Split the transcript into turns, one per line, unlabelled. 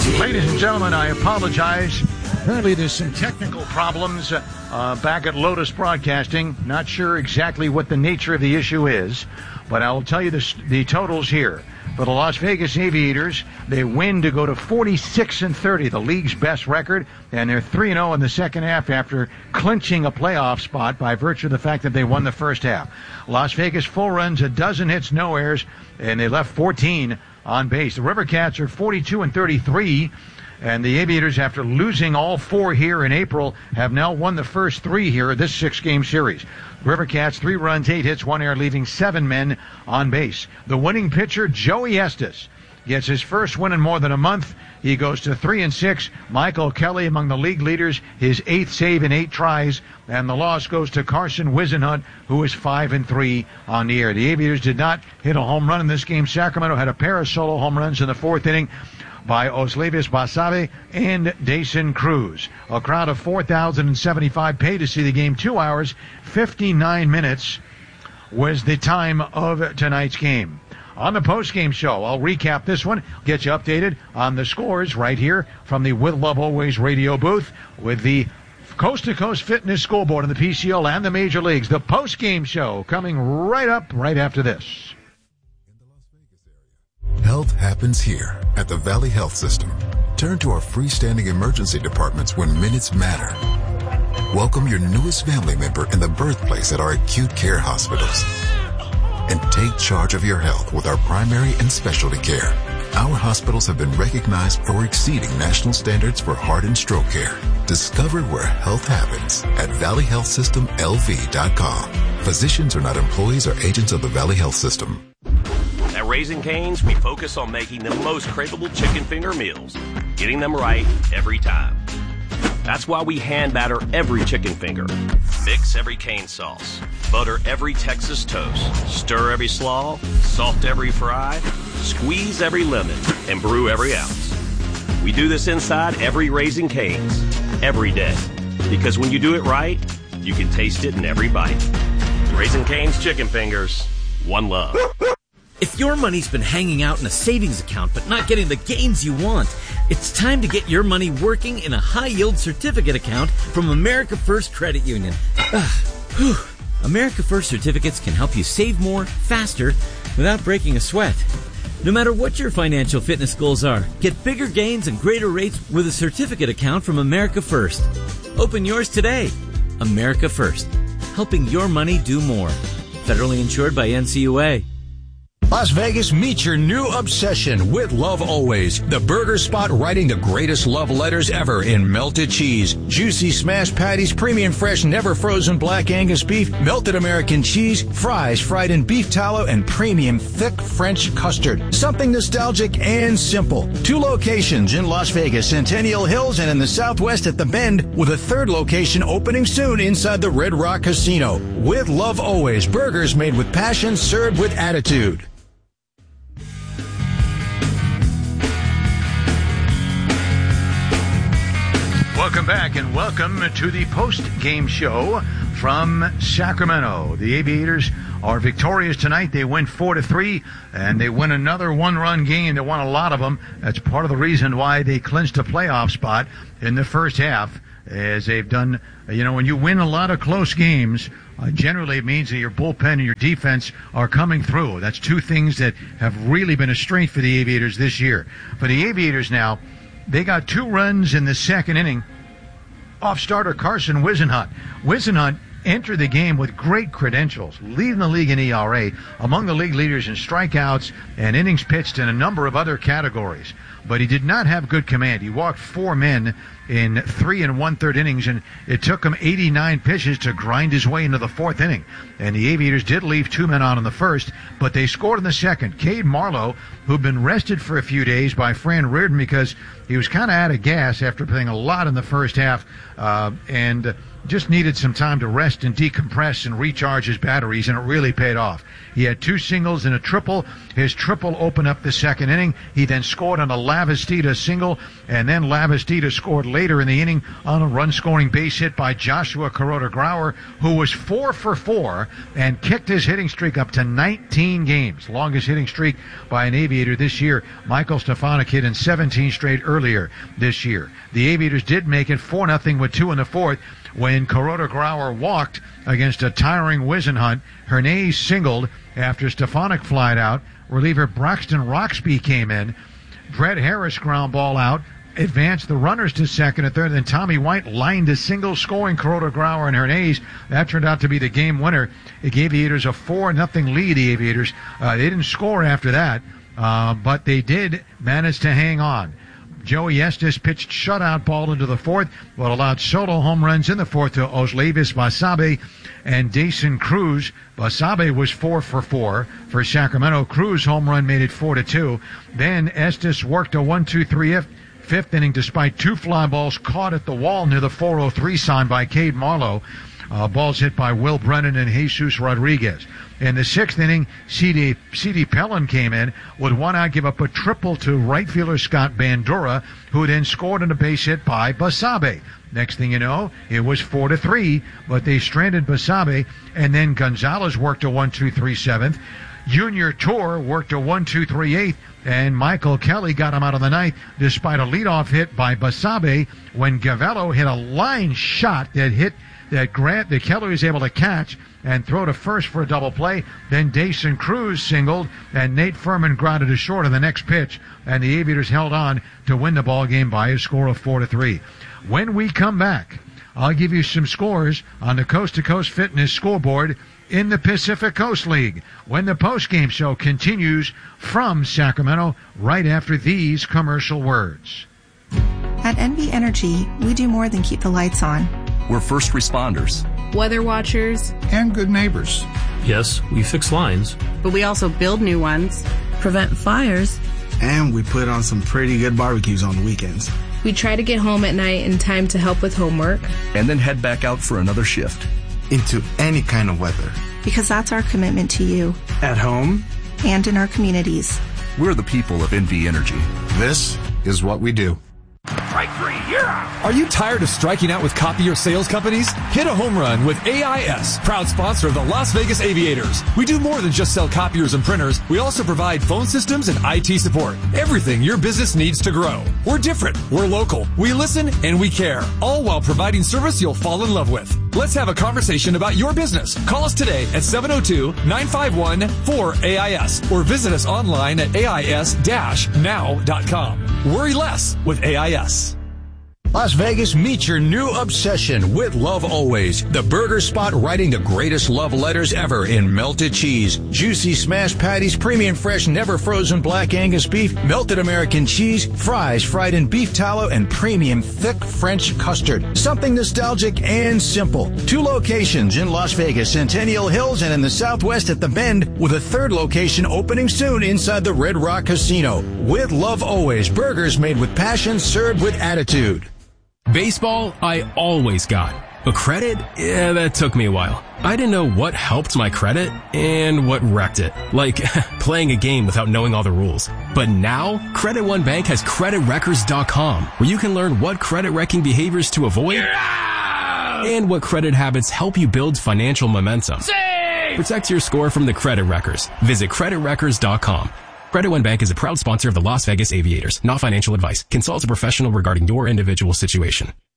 Ladies and gentlemen, I apologize. Apparently there's some technical problems back at Lotus Broadcasting. Not sure exactly what the nature of the issue is, but I'll tell you the totals here. For the Las Vegas Aviators, they win to go to 46-30, the league's best record, and they're 3-0 in the second half after clinching a playoff spot by virtue of the fact that they won the first half. Las Vegas full runs, a dozen hits, no errors, and they left 14 on base. The Rivercats are 42-33, and the Aviators, after losing all four here in April, have now won the first three here of this six-game series. Rivercats, 3 runs, 8 hits, 1 error, leaving 7 men on base. The winning pitcher, Joey Estes, gets his first win in more than a month. He goes to 3-6. Michael Kelly among the league leaders, his 8th save in 8 tries. And the loss goes to Carson Whisenhunt, who is 5-3 on the year. The Aviators did not hit a home run in this game. Sacramento had a pair of solo home runs in the 4th inning by Oslevis Basabe and Dason Cruz. A crowd of 4,075 paid to see the game. 2 hours, 59 minutes was the time of tonight's game. On the post-game show, I'll recap this one, get you updated on the scores right here from the With Love Always radio booth with the coast-to-coast fitness scoreboard in the PCL and the major leagues. The post-game show coming right up right after this.
Health happens here at the Valley Health System. Turn to our freestanding emergency departments when minutes matter. Welcome your newest family member in the birthplace at our acute care hospitals. And take charge of your health with our primary and specialty care. Our hospitals have been recognized for exceeding national standards for heart and stroke care. Discover where health happens at valleyhealthsystemlv.com. Physicians are not employees or agents of the Valley Health System.
At Raising Cane's, we focus on making the most craveable chicken finger meals, getting them right every time. That's why we hand batter every chicken finger, mix every cane sauce, butter every Texas toast, stir every slaw, salt every fry, squeeze every lemon, and brew every ounce. We do this inside every Raising Cane's, every day. Because when you do it right, you can taste it in every bite. Raising Cane's chicken fingers, one love.
If your money's been hanging out in a savings account but not getting the gains you want, it's time to get your money working in a high-yield certificate account from America First Credit Union. America First certificates can help you save more, faster, without breaking a sweat. No matter what your financial fitness goals are, get bigger gains and greater rates with a certificate account from America First. Open yours today. America First, helping your money do more. Federally insured by NCUA.
Las Vegas, meet your new obsession with Love Always. The burger spot writing the greatest love letters ever in melted cheese, juicy smashed patties, premium fresh never frozen black Angus beef, melted American cheese, fries fried in beef tallow, and premium thick French custard. Something nostalgic and simple. 2 locations in Las Vegas, Centennial Hills, and in the Southwest at The Bend, with a 3rd location opening soon inside the Red Rock Casino. With Love Always, burgers made with passion, served with attitude.
Welcome back and welcome to the post-game show from Sacramento. The Aviators are victorious tonight. They win 4-3, and they win another one-run game. They won a lot of them. That's part of the reason why they clinched a playoff spot in the first half, as they've done. When you win a lot of close games, generally it means that your bullpen and your defense are coming through. That's 2 things that have really been a strength for the Aviators this year. For the Aviators now, they got 2 runs in the 2nd inning off starter Carson Whisenhunt. Whisenhunt entered the game with great credentials, leading the league in ERA, among the league leaders in strikeouts and innings pitched in a number of other categories. But he did not have good command. He walked 4 men in 3 1/3 innings, and it took him 89 pitches to grind his way into the 4th inning. And the Aviators did leave 2 men on in the first, but they scored in the second. Cade Marlowe, who'd been rested for a few days by Fran Reardon because he was kind of out of gas after playing a lot in the first half, and just needed some time to rest and decompress and recharge his batteries, and it really paid off. He had 2 singles and a triple. His triple opened up the second inning. He then scored on a Lavastida single, and then Lavastida scored later in the inning on a run-scoring base hit by Joshua Kuroda-Grauer, who was 4 for 4 and kicked his hitting streak up to 19 games, longest hitting streak by an Aviator this year. Michael Stefanik hit in 17 straight earlier this year. The Aviators did make it 4-0 with 2 in the fourth when Kuroda-Grauer walked against a tiring Whisenhunt. Hernandez singled after Stefanik flied out. Reliever Braxton Roxby came in. Brett Harris ground ball out, advanced the runners to second and third. Then Tommy White lined a single, scoring Kuroda-Grauer and Hernandez. That turned out to be the game winner. It gave the Aviators a 4-0 lead. The Aviators, they didn't score after that, but they did manage to hang on. Joey Estes pitched shutout ball into the fourth, but allowed solo home runs in the fourth to Osleivis Basabe and Dason Cruz. Basabe was 4 for 4 for Sacramento. Cruz home run made it 4-2. Then Estes worked a 1-2-3 fifth inning despite 2 fly balls caught at the wall near the 403 sign by Cade Marlowe. Balls hit by Will Brennan and Jesus Rodriguez. In the 6th inning, C.D. Pellin came in with 1 out, give up a triple to right fielder Scott Bandura, who then scored on a base hit by Basabe. Next thing you know, it was 4-3, but they stranded Basabe, and then Gonzalez worked a 1-2-3 seventh. Junior Tour worked a 1-2-3 eighth, and Michael Kelly got him out of the ninth despite a leadoff hit by Basabe when Gavello hit a line shot that Kelly was able to catch and throw to first for a double play. Then Dason Cruz singled, and Nate Furman grounded to short on the next pitch, and the Aviators held on to win the ball game by a score of 4-3. When we come back, I'll give you some scores on the Coast to Coast Fitness scoreboard in the Pacific Coast League when the postgame show continues from Sacramento right after these commercial words.
At NV Energy, we do more than keep the lights on.
We're first responders,
weather watchers,
and good neighbors.
Yes, we fix lines,
but we also build new ones,
prevent fires,
and we put on some pretty good barbecues on the weekends.
We try to get home at night in time to help with homework,
and then head back out for another shift.
Into any kind of weather.
Because that's our commitment to you.
At home.
And in our communities.
We're the people of NV Energy.
This is what we do.
Strike 3, you're out!
Are you tired of striking out with copier sales companies? Hit a home run with AIS, proud sponsor of the Las Vegas Aviators. We do more than just sell copiers and printers. We also provide phone systems and IT support. Everything your business needs to grow. We're different. We're local. We listen and we care. All while providing service you'll fall in love with. Let's have a conversation about your business. Call us today at 702-951-4AIS or visit us online at ais-now.com. Worry less with AIS.
Las Vegas, meet your new obsession with Love Always, the burger spot writing the greatest love letters ever in melted cheese, juicy smashed patties, premium fresh, never frozen black Angus beef, melted American cheese, fries fried in beef tallow, and premium thick French custard. Something nostalgic and simple. 2 locations in Las Vegas, Centennial Hills, and in the Southwest at The Bend, with a 3rd location opening soon inside the Red Rock Casino. With Love Always, burgers made with passion, served with attitude.
Baseball, I always got. But credit? Yeah, that took me a while. I didn't know what helped my credit and what wrecked it. Like playing a game without knowing all the rules. But now, Credit One Bank has CreditWreckers.com, where you can learn what credit wrecking behaviors to avoid and what credit habits help you build financial momentum.
Save!
Protect your score from the credit wreckers. Visit CreditWreckers.com. Credit One Bank is a proud sponsor of the Las Vegas Aviators. Not financial advice. Consult a professional regarding your individual situation.